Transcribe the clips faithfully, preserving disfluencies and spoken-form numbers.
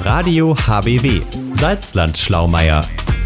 Radio H B W, Salzland-Schlaumeier.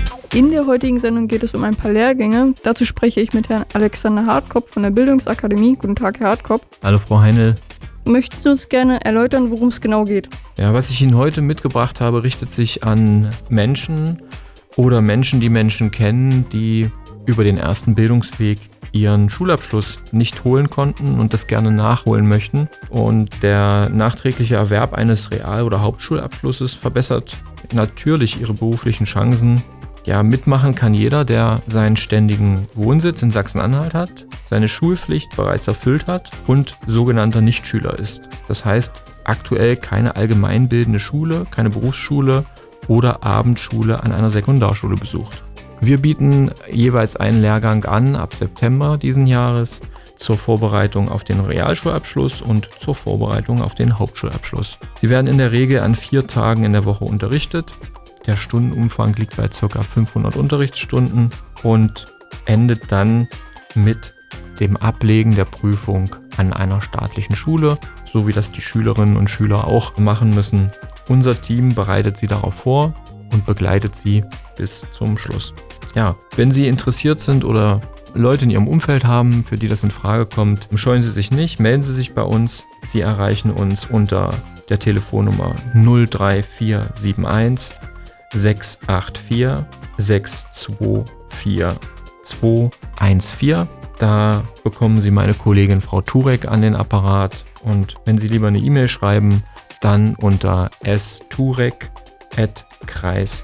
In der heutigen Sendung geht es um ein paar Lehrgänge. Dazu spreche ich mit Herrn Alexander Hartkopf von der Bildungsakademie. Guten Tag, Herr Hartkopf. Hallo, Frau Heinl. Möchten Sie uns gerne erläutern, worum es genau geht? Ja, was ich Ihnen heute mitgebracht habe, richtet sich an Menschen oder Menschen, die Menschen kennen, die über den ersten Bildungsweg ihren Schulabschluss nicht holen konnten und das gerne nachholen möchten. Und der nachträgliche Erwerb eines Real- oder Hauptschulabschlusses verbessert natürlich ihre beruflichen Chancen. Ja, mitmachen kann jeder, der seinen ständigen Wohnsitz in Sachsen-Anhalt hat, seine Schulpflicht bereits erfüllt hat und sogenannter Nichtschüler ist. Das heißt, aktuell keine allgemeinbildende Schule, keine Berufsschule oder Abendschule an einer Sekundarschule besucht. Wir bieten jeweils einen Lehrgang an ab September diesen Jahres zur Vorbereitung auf den Realschulabschluss und zur Vorbereitung auf den Hauptschulabschluss. Sie werden in der Regel an vier Tagen in der Woche unterrichtet. Der Stundenumfang liegt bei ca. fünfhundert Unterrichtsstunden und endet dann mit dem Ablegen der Prüfung an einer staatlichen Schule, so wie das die Schülerinnen und Schüler auch machen müssen. Unser Team bereitet sie darauf vor und begleitet sie bis zum Schluss. Ja, wenn Sie interessiert sind oder Leute in Ihrem Umfeld haben, für die das in Frage kommt, scheuen Sie sich nicht, melden Sie sich bei uns. Sie erreichen uns unter der Telefonnummer null drei vier sieben eins sechs acht vier sechs zwei vier zwei eins vier. Da bekommen Sie meine Kollegin Frau Turek an den Apparat. Und wenn Sie lieber eine E-Mail schreiben, dann unter s turek at kreis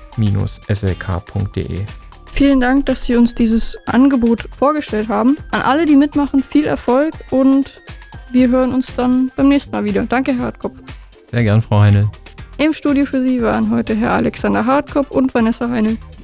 S L K punkt de. Vielen Dank, dass Sie uns dieses Angebot vorgestellt haben. An alle, die mitmachen, viel Erfolg und wir hören uns dann beim nächsten Mal wieder. Danke, Herr Hartkopf. Sehr gern, Frau Heinl. Im Studio für Sie waren heute Herr Alexander Hartkopf und Vanessa Heinl.